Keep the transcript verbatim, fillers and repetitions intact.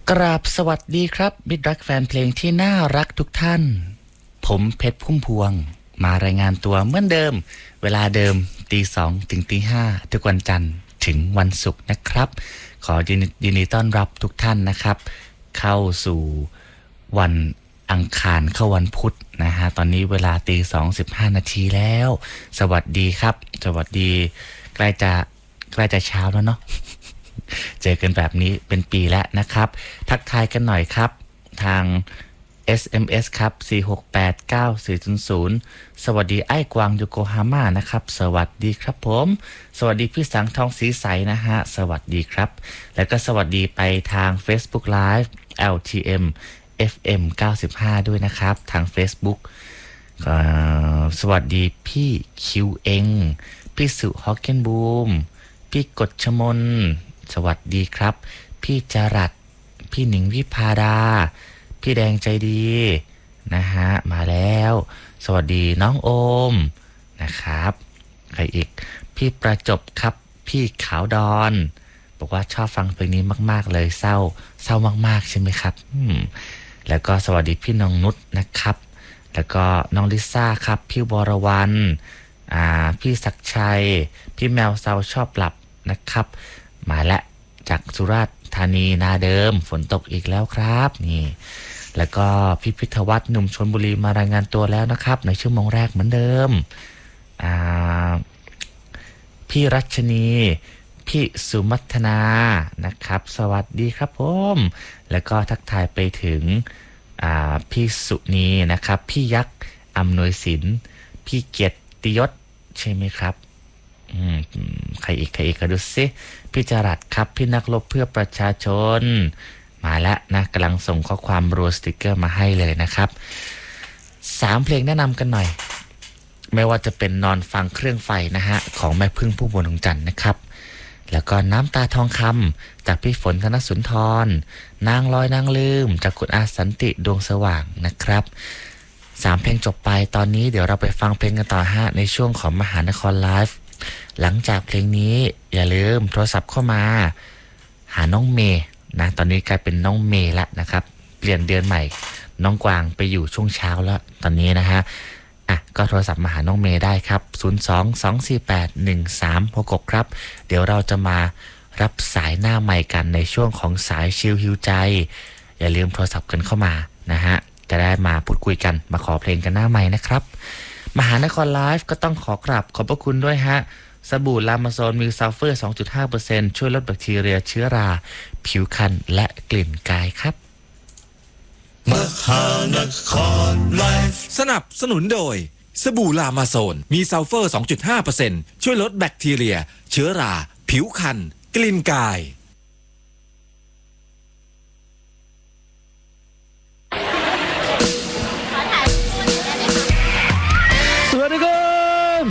กราบสวัสดีครับมิตรรักแฟนเพลงที่น่ารักทุกท่านผมเพชรพุ่มพวงมารายงานตัวเหมือนเดิมเวลาเดิมตีสองถึงตีห้าทุกวันจันทร์ถึงวันศุกร์นะครับขอยินดีต้อนรับทุกท่านนะครับเข้าสู่วันอังคารเข้าวันพุธนะฮะตอนนี้เวลาตีสองสิบห้านาทีแล้วสวัสดีครับสวัสดีใกล้จะใกล้จะเช้าแล้วเนาะเจอกันแบบนี้เป็นปีแล้วนะครับทักทายกันหน่อยครับทาง เอส เอ็ม เอส ครับสี่ หก แปด เก้า สี่ ศูนย์ ศูนย์สวัสดีไอ้กวางโยโกฮาม่านะครับสวัสดีครับผมสวัสดีพี่สังทองสีใสนะฮะสวัสดีครับแล้วก็สวัสดีไปทาง Facebook Live แอล ที เอ็ม เอฟ เอ็ม เก้าสิบห้าด้วยนะครับทาง Facebook สวัสดีพี่คิวเองพี่สุฮอกเกนบูมพี่กฎชมนสวัสดีครับพี่จรัสพี่หนิงวิภาดาพี่แดงใจดีนะฮะมาแล้วสวัสดีน้องโอมนะครับใครอีกพี่ประจบครับพี่ขาวดอนบอกว่าชอบฟังเพลงนี้มากๆเลยเศร้าเศร้ามากๆใช่ไหมครับอืมแล้วก็สวัสดีพี่น้องนุชนะครับแล้วก็น้องลิซ่าครับพี่วรวรรณอ่าพี่ศักชัยพี่แมวเซาชอบหลับนะครับมาแล้วจากสุราษฎร์ธานีนาเดิมฝนตกอีกแล้วครับนี่แล้วก็พี่พิทวัฒน์หนุ่มชลบุรีมารายงานตัวแล้วนะครับในชั่วโมงแรกเหมือนเดิมอ่าพี่รัชนีพี่สุมัทนานะครับสวัสดีครับผมแล้วก็ทักทายไปถึงอ่าพี่สุนีนะครับพี่ยักษ์อำนวยศิลป์พี่เกียรติยศใช่ไหมครับอืมใครอีกใครอีกก็ดูสิพี่จรัสครับพี่นักรบเพื่อประชาชนมาแล้วนะกำลังส่งข้อความรัวสติกเกอร์มาให้เลยนะครับสามเพลงแนะนำกันหน่อยไม่ว่าจะเป็นนอนฟังเครื่องไฟนะฮะของแม่พึ่งพุ่มพวงดวงจันทร์นะครับแล้วก็น้ำตาทองคำจากพี่ฝนธนสุนทรนางลอยนางลืมจากคุณอาสันติดวงสว่างนะครับสามเพลงจบไปตอนนี้เดี๋ยวเราไปฟังเพลงกันต่อฮะในช่วงของมหานครไลฟ์หลังจากเพลงนี้อย่าลืมโทรศัพท์เข้ามาหาน้องเมย์นะตอนนี้กลายเป็นน้องเมย์ละนะครับเปลี่ยนเดือนใหม่น้องกวางไปอยู่ช่วงเช้าแล้วตอนนี้นะฮะอ่ะก็โทรศัพท์มาหาน้องเมย์ได้ครับศูนย์ สอง สอง สี่ แปด หนึ่ง สาม หก หกครับเดี๋ยวเราจะมารับสายหน้าใหม่กันในช่วงของสายชิลฮิวใจอย่าลืมโทรศัพท์กันเข้ามานะฮะจะได้มาพูดคุยกันมาขอเพลงกันหน้าใหม่นะครับมหานครไลฟ์ก็ต้องขอกราบขอบพระคุณด้วยฮะสบู่ลามาโซนมีซัลเฟอร์ สองจุดห้าเปอร์เซ็นต์ ช่วยลดแบคทีเรียเชื้อราผิวพรรณและกลิ่นกายครับมหานครไลฟ์สนับสนุนโดยสบู่ลามาโซนมีซัลเฟอร์ สองจุดห้าเปอร์เซ็นต์ ช่วยลดแบคทีเรียเชื้อราผิวพรรณกลิ่นกาย